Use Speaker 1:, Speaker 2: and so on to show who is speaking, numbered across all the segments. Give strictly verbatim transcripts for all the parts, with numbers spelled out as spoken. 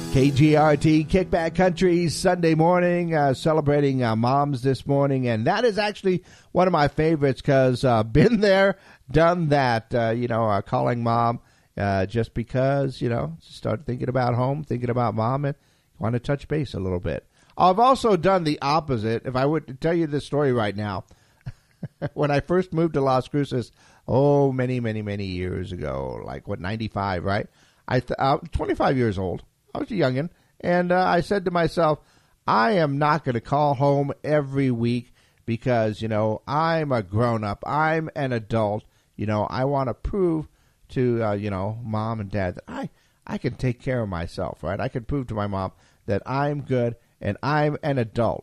Speaker 1: K G R T Kickback Country Sunday morning, uh, celebrating uh, moms this morning. And that is actually one of my favorites because uh, been there, done that, uh, you know, uh, calling mom uh, just because, you know, start thinking about home, thinking about mom, and want to touch base a little bit. I've also done the opposite. If I were to tell you this story right now, when I first moved to Las Cruces, oh, many, many, many years ago, like, what, ninety-five, right? I th- I'm twenty-five years old. I was a youngin', and uh, I said to myself, I am not going to call home every week because, you know, I'm a grown-up. I'm an adult. You know, I want to prove to, uh, you know, mom and dad that I, I can take care of myself, right? I can prove to my mom that I'm good and I'm an adult.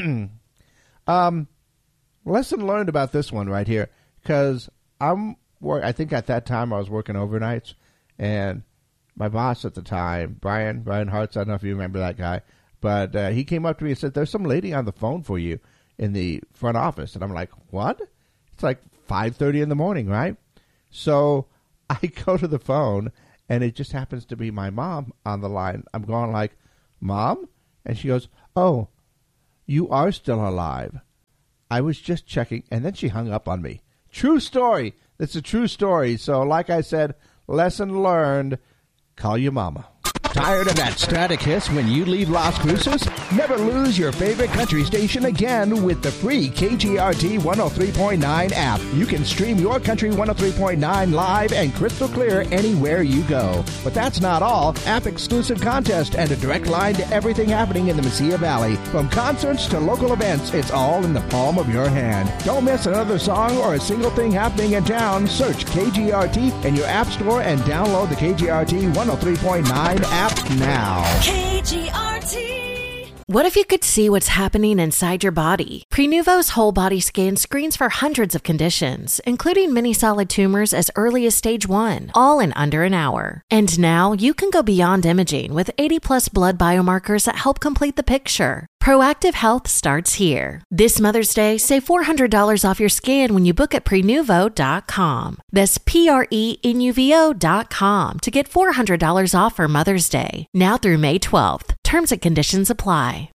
Speaker 1: um, lesson learned about this one right here because I'm, I think at that time I was working overnights, and my boss at the time, Brian, Brian Hartz, I don't know if you remember that guy, but uh, he came up to me and said, there's some lady on the phone for you in the front office. And I'm like, what? It's like five thirty in the morning, right? So I go to the phone, and it just happens to be my mom on the line. I'm going like, Mom? And she goes, oh, you are still alive. I was just checking. And then she hung up on me. True story. It's a true story. So like I said, lesson learned. Call your mama. Tired of that static hiss when you leave Las Cruces? Never lose your favorite country station again with the free K G R T one oh three point nine app. You can stream your country one oh three point nine live and crystal clear anywhere you go. But that's not all. App-exclusive contest and a direct line to everything happening in the Mesilla Valley. From concerts to local events, it's all in the palm of your hand. Don't miss another song or a single thing happening in town. Search K G R T in your app store and download the K G R T one oh three point nine app now.
Speaker 2: K G R T.
Speaker 3: What if you could see what's happening inside your body? Prenuvo's whole body scan screens for hundreds of conditions, including many solid tumors as early as stage one, all in under an hour. And now you can go beyond imaging with eighty plus blood biomarkers that help complete the picture. Proactive Health starts here. This Mother's Day, save four hundred dollars off your scan when you book at prenuvo dot com. That's P R E N U V O dot com to get four hundred dollars off for Mother's Day, now through May twelfth. Terms and conditions apply.